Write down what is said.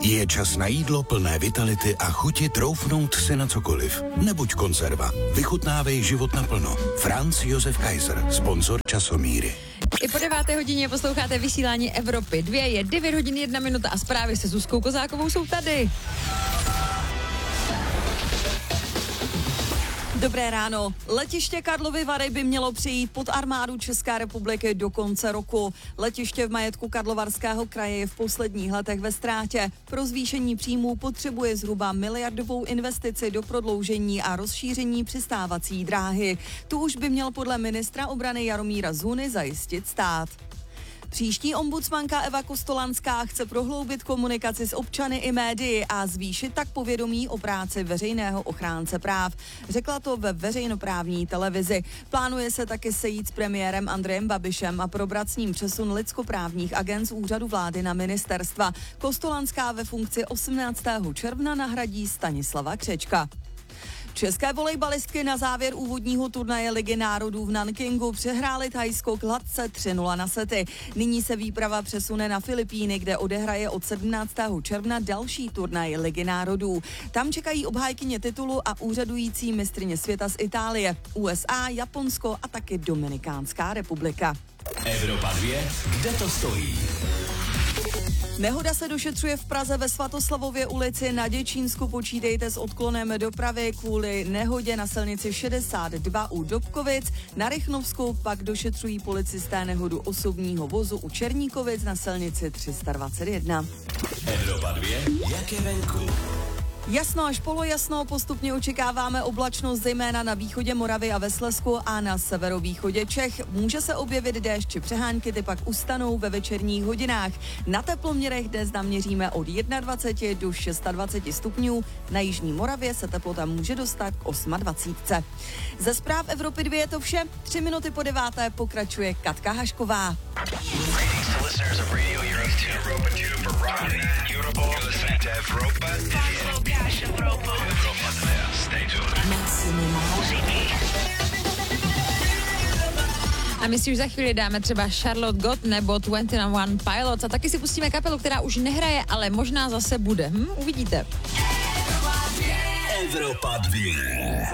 Je čas na jídlo plné vitality a chuti troufnout si na cokoliv. Nebuď konzerva. Vychutnávej život naplno. Franz Josef Kaiser, sponzor Časomíry. I po 9. hodině posloucháte vysílání Evropy 2, je 9 hodin 1 minuta a zprávy se Zuzkou Kozákovou jsou tady. Dobré ráno. Letiště Karlovy Vary by mělo přejít pod armádu České republiky do konce roku. Letiště v majetku Karlovarského kraje je v posledních letech ve ztrátě. Pro zvýšení příjmů potřebuje zhruba miliardovou investici do prodloužení a rozšíření přistávací dráhy. Tu už by měl podle ministra obrany Jaromíra Zuny zajistit stát. Příští ombudsmanka Eva Kostolanská chce prohloubit komunikaci s občany i médii a zvýšit tak povědomí o práci veřejného ochránce práv. Řekla to ve veřejnoprávní televizi. Plánuje se taky sejít s premiérem Andrejem Babišem a probrat s ním přesun lidskoprávních agent z úřadu vlády na ministerstva. Kostolanská ve funkci 18. června nahradí Stanislava Křečka. České volejbalistky na závěr úvodního turnaje Ligy národů v Nankingu přehrály Thajsko hladce 3-0 na sety. Nyní se výprava přesune na Filipíny, kde odehraje od 17. června další turnaj Ligy národů. Tam čekají obhájkyně titulu a úřadující mistryně světa z Itálie, USA, Japonsko a taky Dominikánská republika. Evropa 2, kde to stojí? Nehoda se došetřuje v Praze ve Svatoslavově ulici. Na Děčínsku počítejte s odklonem dopravy kvůli nehodě na silnici 62 u Dobkovic. Na Rychnovsku pak došetřují policisté nehodu osobního vozu u Černíkovic na silnici 321. Evropa 2, jak je venku? Jasno až polojasno, postupně očekáváme oblačnost zejména na východě Moravy a ve Slezsku a na severovýchodě Čech. Může se objevit déšť či přehánky, ty pak ustanou ve večerních hodinách. Na teploměrech dnes naměříme od 21 do 26 stupňů. Na jižní Moravě se teplota může dostat k 28. Ze zpráv Evropy 2 je to vše. 3 minuty po 9. pokračuje Katka Hašková. A my si už za chvíli dáme třeba Charlotte God nebo 21 Pilots a taky si pustíme kapelu, která už nehraje, ale možná zase bude. Uvidíte. Evropa 2.